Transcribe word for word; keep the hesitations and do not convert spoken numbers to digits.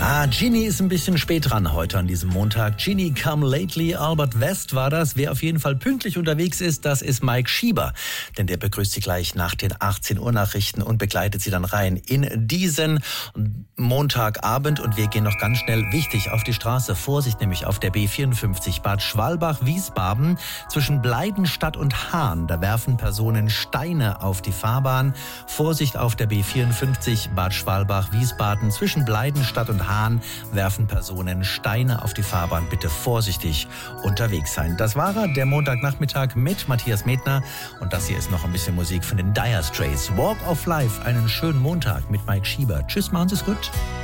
Ah, Ginny ist ein bisschen spät dran heute an diesem Montag. Ginny Come Lately, Albert West war das. Wer auf jeden Fall pünktlich unterwegs ist, das ist Mike Schieber. Denn der begrüßt Sie gleich nach den achtzehn Uhr Nachrichten und begleitet Sie dann rein in diesen Montagabend. Und wir gehen noch ganz schnell wichtig auf die Straße. Vorsicht nämlich auf der B vierundfünfzig Bad Schwalbach-Wiesbaden zwischen Bleidenstadt und Hahn. Da werfen Personen Steine auf die Fahrbahn. Vorsicht auf der B vierundfünfzig Bad Schwalbach-Wiesbaden zwischen Bleidenstadt und Hahn. Werfen Personen Steine auf die Fahrbahn. Bitte vorsichtig unterwegs sein. Das war er, der Montagnachmittag mit Matthias Medner. Und das hier ist noch ein bisschen Musik von den Dire Straits. Walk of Life, einen schönen Montag mit Mike Schieber. Tschüss, machen Sie es gut.